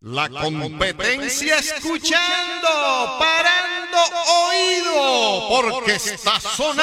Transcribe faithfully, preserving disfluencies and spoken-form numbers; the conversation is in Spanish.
La competencia escuchando, parando oído, porque está sonando.